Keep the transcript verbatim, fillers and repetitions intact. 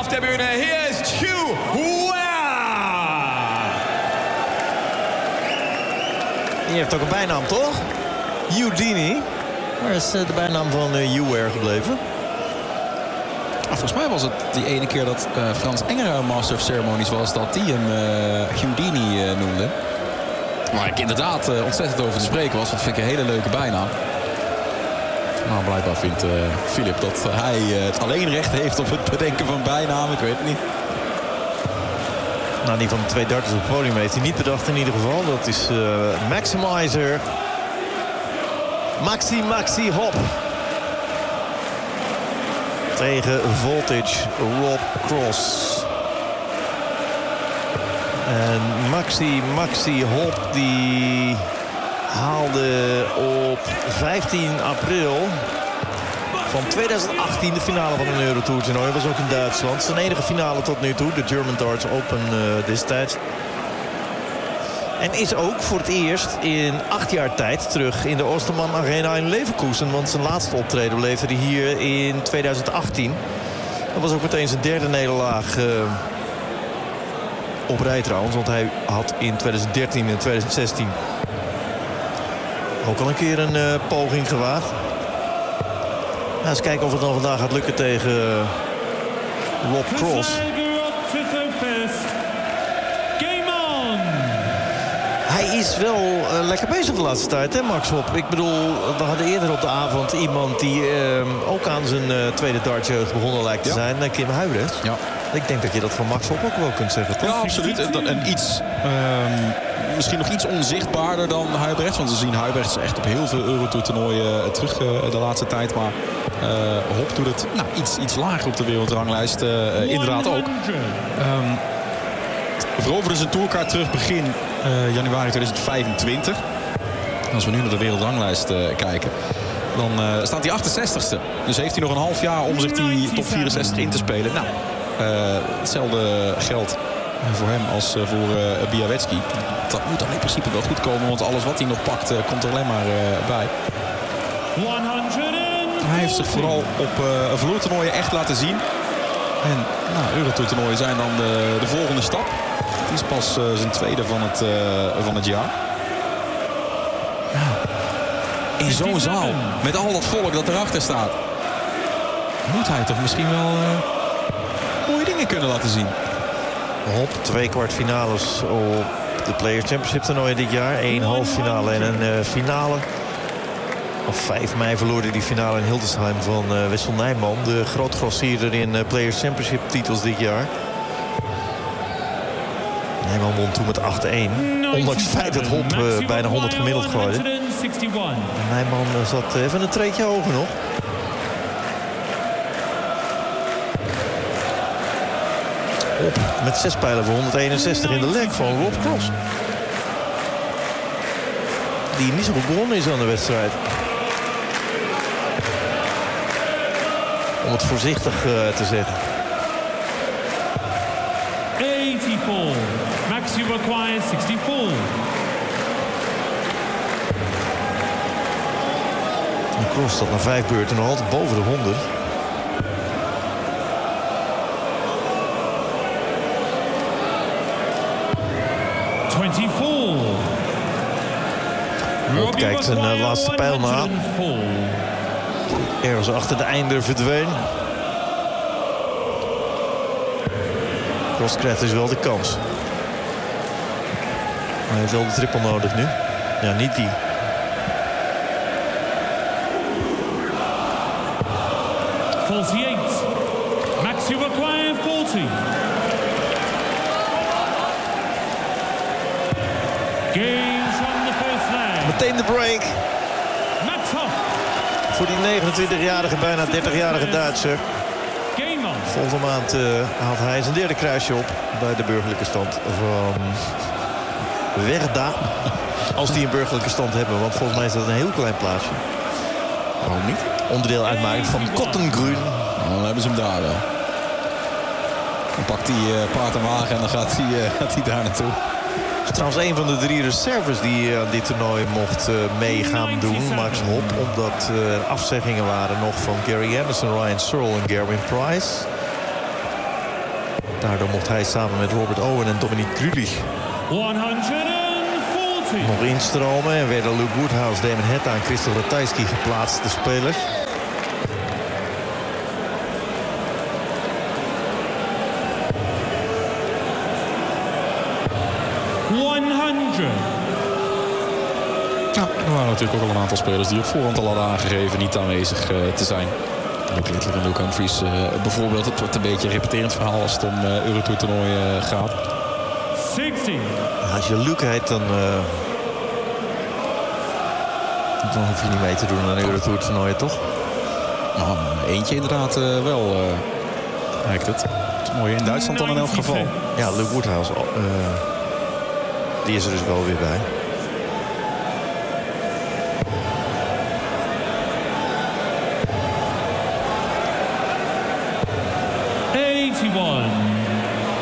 der Bühne. Hier ist Hugh Ware. Die heeft ook een bijnaam, toch? Houdini. Waar is de bijnaam van uh, Hugh Ware gebleven? Ah, volgens mij was het die ene keer dat uh, Frans Engeren Master of Ceremonies was... dat die hem uh, Houdini uh, noemde. Waar ik inderdaad uh, ontzettend over te spreken was. Dat vind ik een hele leuke bijnaam. Nou, blijkbaar vindt uh, Philip dat uh, hij uh, het alleen recht heeft op het bedenken van bijnamen. Ik weet het niet. Nou, die van de twee darters op het podium heeft hij niet bedacht in ieder geval. Dat is uh, Maximizer. Maxi Maxi Hop. Tegen Voltage Rob Cross. En Maxi Maxi Hop die haalde op vijftien april van tweeduizend achttien de finale van een Eurotour toernooi. Dat was ook in Duitsland. Zijn enige finale tot nu toe, de German Darts Open uh, destijds. En is ook voor het eerst in acht jaar tijd terug in de Osterman Arena in Leverkusen. Want zijn laatste optreden leverde hier in tweeduizend achttien. Dat was ook meteen zijn derde nederlaag uh, op rij trouwens. Want hij had in tweeduizend dertien en tweeduizend zestien ook al een keer een uh, poging gewaagd. Nou, eens kijken of het dan vandaag gaat lukken tegen uh, Rob Cross. Hij is wel uh, lekker bezig de laatste tijd, hè, Max Hop? Ik bedoel, we hadden eerder op de avond iemand die uh, ook aan zijn uh, tweede dartjeugd begonnen lijkt te ja. zijn. Uh, Kim Huibrechts. Ja. Ik denk dat je dat van Max Hop ook wel kunt zeggen, toch? Ja, absoluut. En, en iets, um, misschien nog iets onzichtbaarder dan Huibrechts. Want we zien Huibrechts echt op heel veel Eurotour-toernooien uh, terug uh, de laatste tijd. Maar uh, Hop doet het nou, iets, iets lager op de wereldranglijst. Uh, uh, inderdaad ook. Um, veroverde zijn tourkaart terug begin uh, januari tweeduizend vijfentwintig. En als we nu naar de wereldranglijst uh, kijken, dan uh, staat hij achtenzestigste. Dus heeft hij nog een half jaar om zich die top vierenzestig in te spelen. Nou, uh, hetzelfde geldt voor hem als uh, voor uh, Biawetski. Dat moet dan in principe wel goed komen, want alles wat hij nog pakt uh, komt er alleen maar uh, bij. Hij heeft zich vooral op uh, vloertoernooien echt laten zien. En nou, Eurotour-toernooien zijn dan de, de volgende stap. Het is pas uh, zijn tweede van het, uh, van het jaar. Ja. In zo'n zaal, met al dat volk dat erachter staat, moet hij toch misschien wel uh, mooie dingen kunnen laten zien. Hop, twee kwartfinales op de Players Championship toernooien dit jaar. Eén halffinale en een uh, finale. Op vijf mei verloor hij die finale in Hildesheim van uh, Wessel Nijman. De grootgrossierder in uh, Players Championship titels dit jaar. Nijman won toen met acht één. Ondanks het feit dat Hop uh, bijna honderd gemiddeld gooide. Nijman uh, zat even een treetje hoger nog. Hop met zes pijlen voor honderdeenenzestig in de leg van Rob Cross. Die niet zo goed begonnen is aan de wedstrijd. Om het voorzichtig uh, te zeggen. eighty-four. Maxi requires sixty-four. En Cross staat na vijf beurten nog altijd boven de honderd. twenty-four. Rob kijkt zijn uh, laatste pijl na. Ergens achter de einder verdween. Cross krijgt dus wel de kans. Hij heeft wel de triple nodig nu. Ja, niet die. forty-eight. Maxi require forty. Games from the first leg. Meteen de break. Max Hopp. Voor die negenentwintigjarige, bijna dertigjarige Duitser. Volgende maand uh, haalt hij zijn derde kruisje op bij de burgerlijke stand van Werda. Als die een burgerlijke stand hebben, want volgens mij is dat een heel klein plaatsje. Waarom niet? Onderdeel uitmaken van Kottengrün. Nou, dan hebben ze hem daar wel. Dan pakt hij uh, paard en wagen en dan gaat hij, uh, gaat hij daar naartoe. Het is trouwens een van de drie reserves die aan uh, dit toernooi mocht uh, mee gaan doen, Max Hop. Omdat er uh, afzeggingen waren nog van Gary Anderson, Ryan Searle en Gerwyn Price. Daardoor mocht hij samen met Robert Owen en Dominique Grulich honderdveertig. nog instromen. En werden Luke Woodhouse, Damon Hetta en Christophe Ratajski geplaatst, de spelers. honderd. Ja, er waren natuurlijk ook al een aantal spelers die op voorhand al hadden aangegeven niet aanwezig uh, te zijn. Luke Littler en Luke Humphries uh, bijvoorbeeld. Het wordt een beetje een repeterend verhaal als het om uh, Eurotour-toernooien uh, gaat. zestig. Als je Luke heet, dan, uh, dan hoef je niet mee te doen aan een Eurotour-toernooien, toch? Nou, eentje inderdaad uh, wel, uh, lijkt het. Toernooien in Duitsland dan in elk geval. Ja, Luke Woodhouse, uh, die is er dus wel weer bij. eenennegentig.